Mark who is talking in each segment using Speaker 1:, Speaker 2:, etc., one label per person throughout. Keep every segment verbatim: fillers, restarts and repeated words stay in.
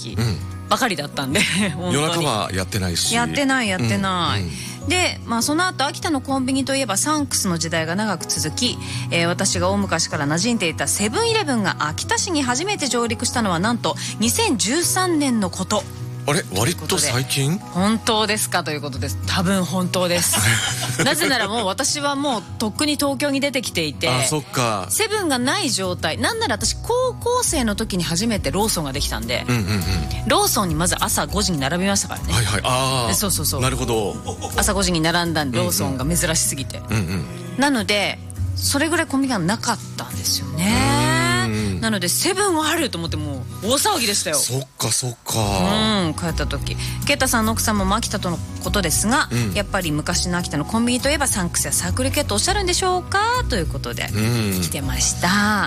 Speaker 1: 時ばかりだったんで、
Speaker 2: うん、夜中はやってないし
Speaker 1: やってないやってない、
Speaker 2: うんうん、
Speaker 1: で、まあ、その後秋田のコンビニといえばサンクスの時代が長く続き、えー、私が大昔から馴染んでいたセブンイレブンが秋田市に初めて上陸したのはなんとにせんじゅうさんねんのこと。
Speaker 2: あれ割と最近？
Speaker 1: 本当ですかということです。多分本当ですなぜならもう私はもうとっくに東京に出てきていて、
Speaker 2: あ、そっか、
Speaker 1: セブンがない状態。なんなら私高校生の時に初めてローソンができたんで、うんうんうん、ローソンにまず朝ごじに並びましたからね。
Speaker 2: はいはい、ああ、
Speaker 1: そうそうそう、
Speaker 2: なるほど。
Speaker 1: 朝ごじに並んだんでローソンが珍しすぎて、うんうん、なのでそれぐらいコンビニがなかったんですよね。なのでセブンはあると思ってもう大騒ぎでしたよ。
Speaker 2: そっかそっか、
Speaker 1: うん、帰った時ケイタさんの奥さんも秋田とのことですが、うん、やっぱり昔の秋田のコンビニといえばサンクスやサークル系とおっしゃるんでしょうかということで、うん、来てました。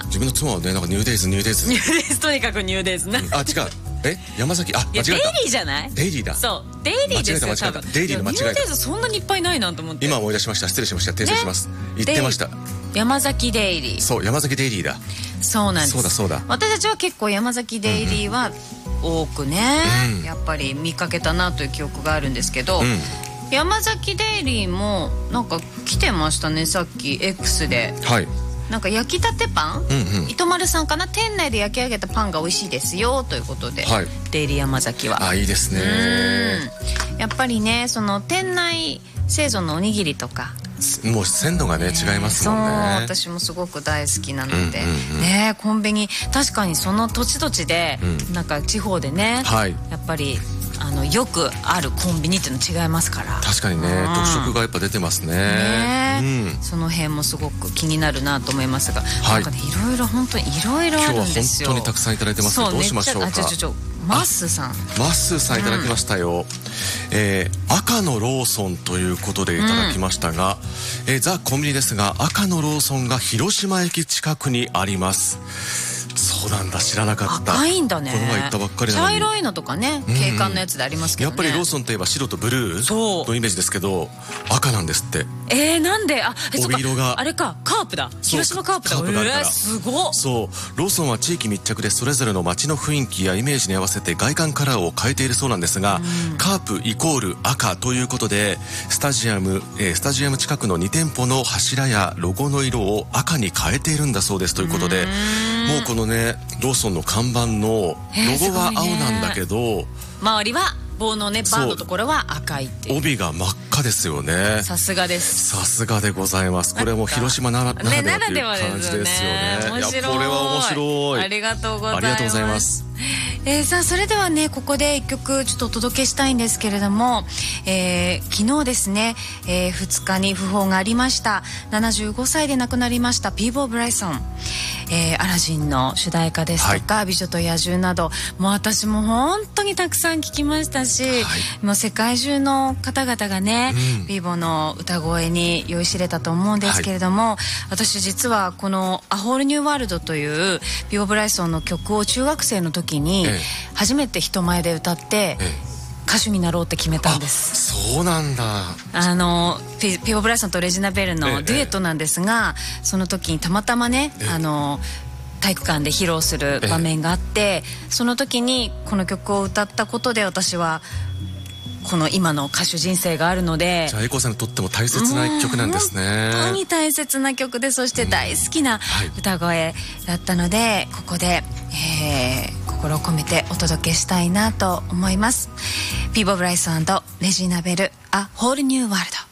Speaker 2: 自分の妻はね、なんかニューデイズニューデイズ
Speaker 1: ニューデイズ、とにかくニューデイズな、うん、
Speaker 2: あ、違う、え、山崎、あ、間違えた。
Speaker 1: デイリーじゃない？
Speaker 2: デイリーだ。
Speaker 1: そう、デイリーですよ。
Speaker 2: 間違えた間違えた。デイリーの間違えた。
Speaker 1: ニューデイズそんなにいっぱいないなと思って。
Speaker 2: 今思い出しました。失礼しました。訂正します。ね、言ってました。
Speaker 1: 山崎デイリー。
Speaker 2: そう、山崎デイリーだ。
Speaker 1: そうなんです。
Speaker 2: そうだそうだ。
Speaker 1: 私たちは結構山崎デイリーは多くね、うん、やっぱり見かけたなという記憶があるんですけど、うん、山崎デイリーもなんか来てましたね、さっき X で。はい。なんか焼きたてパン、うんうん、糸丸さんかな、店内で焼き上げたパンが美味しいですよということで、はい、デイリー山崎は。
Speaker 2: あ、いいですね。
Speaker 1: うん、やっぱりね、その店内製造のおにぎりとか、
Speaker 2: もう鮮度がね、違いますもんね。
Speaker 1: そう、私もすごく大好きなので、うんうんうん、ね、コンビニ確かにその土地土地で、うん、なんか地方でね、はい、やっぱりあのよくあるコンビニっていうの違いますから。
Speaker 2: 確かにね、うん、特色がやっぱ出てますね。ね、
Speaker 1: うん、その辺もすごく気になるなと思いますが、はい、なんかね、いろいろ本当にいろいろあるんですよ。
Speaker 2: 今日は本当にたくさんいただいてますが、どうしましょうか。あ、ちょちょちょ
Speaker 1: マッスーさん、
Speaker 2: マッスーさんいただきましたよ、うん、えー、赤のローソンということでいただきましたが、うん、えー、ザ・コンビニですが、赤のローソンが広島駅近くにあります。そうなんだ、知らなかった。
Speaker 1: 赤いんだね。
Speaker 2: この前行ったばっかりなのに。
Speaker 1: 茶色いのとかね、景観のやつでありますけどね、
Speaker 2: やっぱりローソンといえば白とブルーのイメージですけど、赤なんですって。
Speaker 1: えー、なんで、あ、え、
Speaker 2: 帯色が
Speaker 1: あれか、カープだ、広島カープだ。カープがあるから、えー、すごっ。
Speaker 2: そう、ローソンは地域密着でそれぞれの街の雰囲気やイメージに合わせて外観カラーを変えているそうなんですが、うん、カープイコール赤ということで、スタジアム、えー、スタジアム近くのに店舗の柱やロゴの色を赤に変えているんだそうですということで、うもうこのね、ローソンの看板のロゴは青なんだけど、ね、
Speaker 1: 周りは棒のね、バーのところは赤いっていう、
Speaker 2: 帯が真っ赤ですよね。
Speaker 1: さすがです。
Speaker 2: さすがでございます。これも広島ならではという感じですよね。
Speaker 1: 面白い。
Speaker 2: いや、これは面白い。
Speaker 1: ありがとうございます。
Speaker 2: ありがとうございます。
Speaker 1: えー、さあそれではね、ここで一曲ちょっとお届けしたいんですけれども、えー、昨日ですね、えー、ふつかに訃報がありました。ななじゅうごさいで亡くなりましたピーボー・ブライソン、えー、アラジンの主題歌ですとか、はい、美女と野獣など、もう私も本当にたくさん聴きましたし、はい、もう世界中の方々がね、うん、ピーボーの歌声に酔いしれたと思うんですけれども、はい、私実はこの「A Whole New World」というピーボー・ブライソンの曲を中学生の時に初めて人前で歌って、ええ、歌手になろうって決めたんです。
Speaker 2: そうなんだ。
Speaker 1: あのピ、ピーボー・ブライソンとレジナ・ベルのデュエットなんですが、ええ、その時にたまたまね、ええ、あの体育館で披露する場面があって、ええ、その時にこの曲を歌ったことで私はこの今の歌手人生があるので、
Speaker 2: じゃあ英子さんにとっても大切な一曲なんですね。
Speaker 1: 本当に大切な曲で、そして大好きな歌声だったので、ここで、えー、心を込めてお届けしたいなと思います。ピーボー・ブライソン&レジーナ・ベル、A Whole New World。